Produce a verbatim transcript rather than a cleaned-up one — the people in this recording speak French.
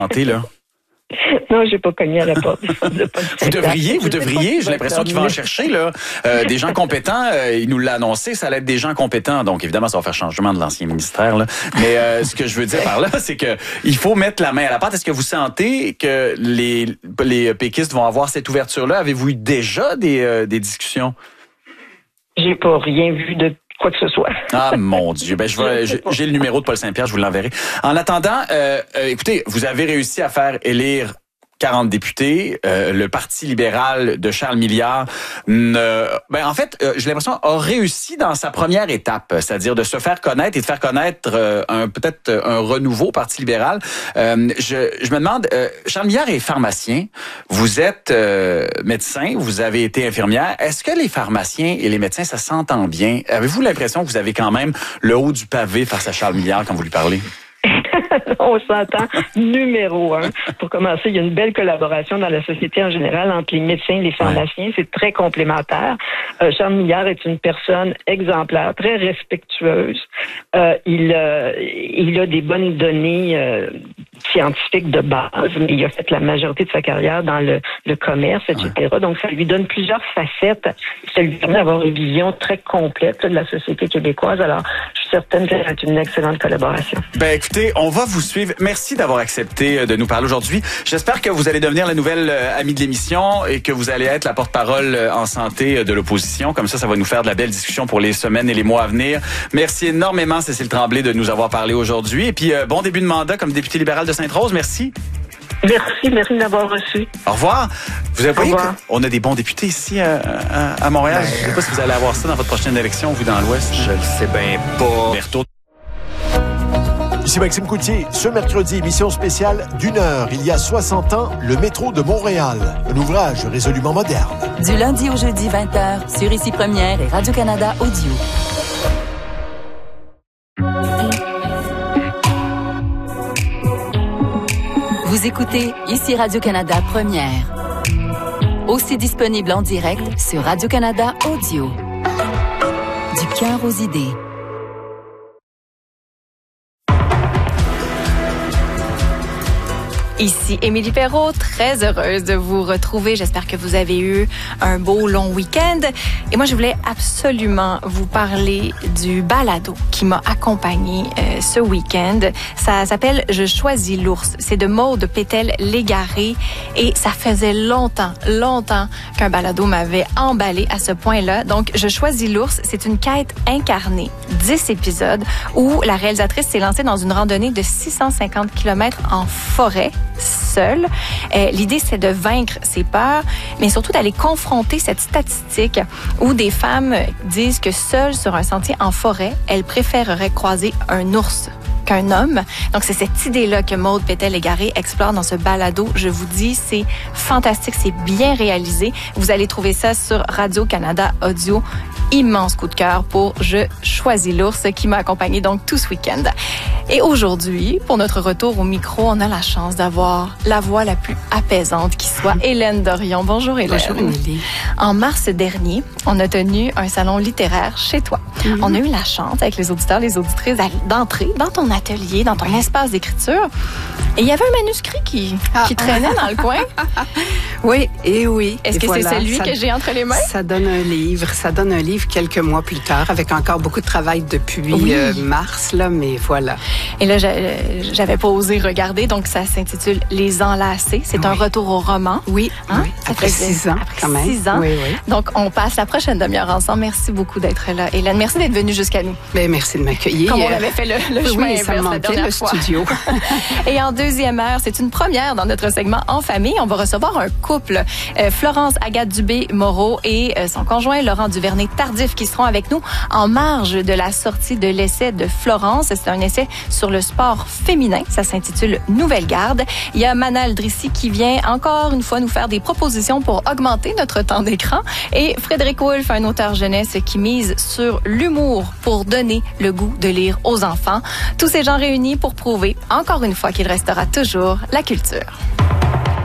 santé, là? Non, j'ai pas cogné à la porte. Vous devriez, vous devriez. J'ai l'impression qu'il va en chercher, là. Euh, des gens compétents, euh, il nous l'a annoncé, ça allait être des gens compétents. Donc, évidemment, ça va faire changement de l'ancien ministère, là. Mais euh, ce que je veux dire par là, c'est que il faut mettre la main à la pâte. Est-ce que vous sentez que les, les péquistes vont avoir cette ouverture-là? Avez-vous eu déjà des, euh, des discussions? J'ai pas rien vu de quoi que ce soit. Ah, mon Dieu. Ben, je vais, j'ai le numéro de Paul Saint-Pierre, je vous l'enverrai. En attendant, euh, euh, écoutez, vous avez réussi à faire élire quarante députés. Euh, le Parti libéral de Charles Milliard, ne, ben en fait, euh, j'ai l'impression, a réussi dans sa première étape, c'est-à-dire de se faire connaître et de faire connaître euh, un peut-être un renouveau au Parti libéral. Euh, je, je me demande, euh, Charles Milliard est pharmacien. Vous êtes euh, médecin, vous avez été infirmière. Est-ce que les pharmaciens et les médecins, ça s'entend bien? Avez-vous l'impression que vous avez quand même le haut du pavé face à Charles Milliard quand vous lui parlez? On s'entend numéro un. Pour commencer, il y a une belle collaboration dans la société en général entre les médecins et les pharmaciens. Ouais. C'est très complémentaire. Euh, Charles Milliard est une personne exemplaire, très respectueuse. Euh, il, euh, il a des bonnes données euh, scientifiques de base, mais il a fait la majorité de sa carrière dans le, le commerce, et cetera. Ouais. Donc, ça lui donne plusieurs facettes. Ça lui permet d'avoir une vision très complète de la société québécoise. Alors, je suis certaine que c'est une excellente collaboration. Ben, écoutez, on va vous suivre. Merci d'avoir accepté de nous parler aujourd'hui. J'espère que vous allez devenir la nouvelle euh, amie de l'émission et que vous allez être la porte-parole euh, en santé de l'opposition. Comme ça, ça va nous faire de la belle discussion pour les semaines et les mois à venir. Merci énormément, Cécile Tremblay, de nous avoir parlé aujourd'hui. Et puis, euh, bon début de mandat comme députée libérale de Sainte-Rose. Merci. Merci, merci de m'avoir reçu. Au revoir. Vous avez voyé qu'on a des bons députés ici à, à, à Montréal. Ben, je ne sais pas si vous allez avoir ça dans votre prochaine élection, vous, dans l'Ouest. Je le sais bien pas. Ici Maxime Coutier. Ce mercredi, émission spéciale d'une heure. Il y a soixante ans, le métro de Montréal. Un ouvrage résolument moderne. Du lundi au jeudi, vingt heures, sur Ici Première et Radio-Canada Audio. Vous écoutez Ici Radio-Canada Première. Aussi disponible en direct sur Radio-Canada Audio. Du cœur aux idées. Ici Émilie Perrault, très heureuse de vous retrouver. J'espère que vous avez eu un beau long week-end. Et moi, je voulais absolument vous parler du balado qui m'a accompagnée euh, ce week-end. Ça s'appelle « Je choisis l'ours ». C'est de Maude Pétel-Légaré et ça faisait longtemps, longtemps qu'un balado m'avait emballé à ce point-là. Donc, « Je choisis l'ours », c'est une quête incarnée, dix épisodes, où la réalisatrice s'est lancée dans une randonnée de six cent cinquante kilomètres en forêt, seule. Euh, l'idée, c'est de vaincre ses peurs, mais surtout d'aller confronter cette statistique où des femmes disent que seules sur un sentier en forêt, elles préféreraient croiser un ours qu'un homme. Donc, c'est cette idée-là que Maude Pétel-Légaré explore dans ce balado. Je vous dis, c'est fantastique, c'est bien réalisé. Vous allez trouver ça sur Radio-Canada Audio. Immense coup de cœur pour Je choisis l'ours qui m'a accompagné donc tout ce week-end. Et aujourd'hui, pour notre retour au micro, on a la chance d'avoir la voix la plus apaisante qui soit, Hélène Dorion. Bonjour Hélène. Bonjour Émilie. En mars dernier, on a tenu un salon littéraire chez toi. Mm-hmm. On a eu la chance avec les auditeurs, les auditrices d'entrer dans ton atelier, dans ton espace d'écriture. Et il y avait un manuscrit qui, ah. qui traînait dans le coin. Oui, et oui. Est-ce que voilà, c'est celui ça, que j'ai entre les mains? Ça donne un livre. Ça donne un livre quelques mois plus tard, avec encore beaucoup de travail depuis oui. euh, mars, là, mais voilà. Et là, j'avais pas osé regarder, donc ça s'intitule Les Enlacés. C'est oui. un retour au roman. Oui, hein? oui. Après six ans, après quand même. Six ans. Oui, oui. Donc, on passe la prochaine demi-heure ensemble. Merci beaucoup d'être là, Hélène. Merci d'être venue jusqu'à nous. Bien, merci de m'accueillir. Comme on avait fait le, le chemin oui, inverse ça me manquait, la dernière le fois. studio. Et en deuxième heure, c'est une première dans notre segment En famille. On va recevoir un couple, euh, Florence Agathe Dubé-Moreau et euh, son conjoint Laurent Duvernay-Tardif qui seront avec nous en marge de la sortie de l'essai de Florence. C'est un essai sur le sport féminin. Ça s'intitule Nouvelle Garde. Il y a Manal Drissi qui vient encore une fois nous faire des propositions pour augmenter notre temps d'écran. Et Frédéric Wolff, un auteur jeunesse qui mise sur l'humour pour donner le goût de lire aux enfants. Tous ces gens réunis pour prouver encore une fois qu'il restera toujours la culture.